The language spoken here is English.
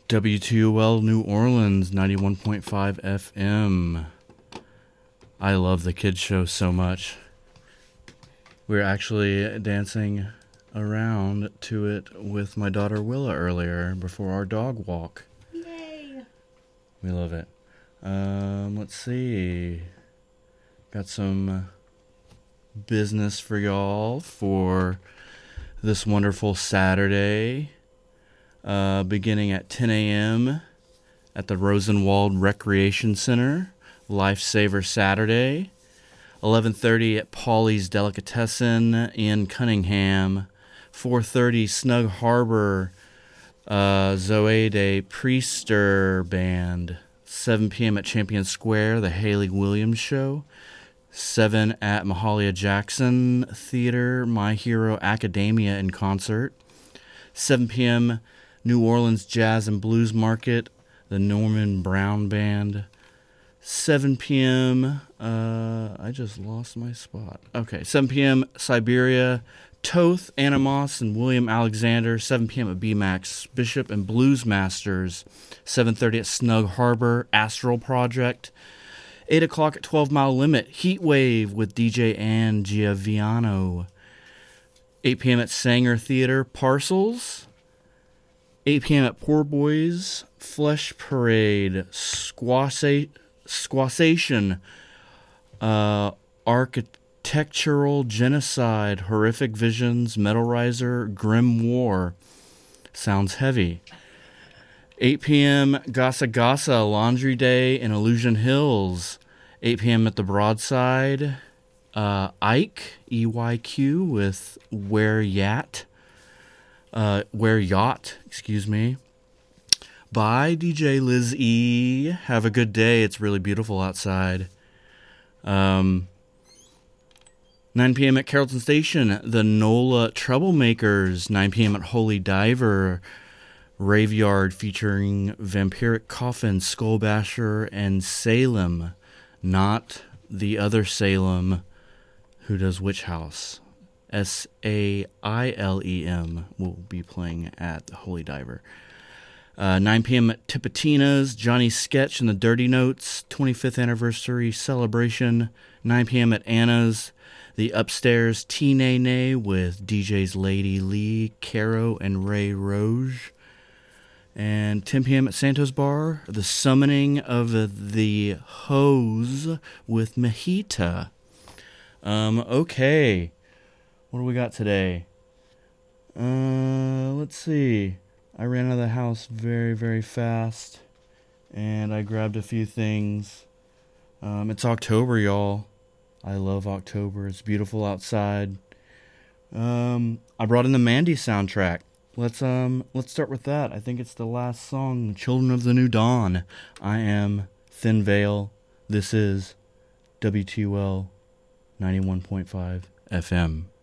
WTOL New Orleans 91.5 FM. I love the kids show so much. We were actually dancing around to it with my daughter Willa earlier before our dog walk. Yay! We love it. Let's see. Got some business for y'all for this wonderful Saturday. Beginning at 10 a.m. at the Rosenwald Recreation Center. Lifesaver Saturday. 11:30 at Paulie's Delicatessen in Cunningham. 4:30 Snug Harbor Zoe de Priester Band. 7 p.m. at Champion Square, the Haley Williams Show. 7 at Mahalia Jackson Theater, My Hero Academia in concert. 7 p.m. New Orleans Jazz and Blues Market, the Norman Brown Band. 7 p.m. I just lost my spot. Okay, 7 p.m. Siberia, Toth, Animos, and William Alexander. 7 p.m. at BMAX, Bishop and Blues Masters. 7:30 at Snug Harbor, Astral Project. 8 o'clock at 12 Mile Limit, Heatwave with DJ Ann Giaviano. 8 p.m. at Sanger Theater, Parcels. 8 p.m. at Poor Boys, Flesh Parade, Squassation, Architectural Genocide, Horrific Visions, Metal Riser, Grim War. Sounds heavy. 8 p.m. Gasa Gasa, Laundry Day in Illusion Hills. 8 p.m. at the Broadside, Ike, EYQ, with Where Yacht, excuse me. Bye, DJ Liz E. Have a good day. It's really beautiful outside. 9 p.m. at Carrollton Station, the NOLA Troublemakers. 9 p.m. at Holy Diver, Raveyard featuring Vampiric Coffin, Skullbasher, and Salem. Not the other Salem who does Witch House. Sailem will be playing at Holy Diver. 9 p.m. at Tipitina's, Johnny Sketch and the Dirty Notes, 25th anniversary celebration. 9 p.m. at Anna's, the Upstairs T-Nay-Nay with DJs Lady Lee, Caro, and Ray Roge. And 10 p.m. at Santos Bar, the Summoning of the Hose with Mahita. Okay. What do we got today? Let's see. I ran out of the house very, very fast. And I grabbed a few things. It's October, y'all. I love October. It's beautiful outside. I brought in the Mandy soundtrack. Let's start with that. I think it's the last song, Children of the New Dawn. I am Thin Veil. This is WTOL 91.5 FM.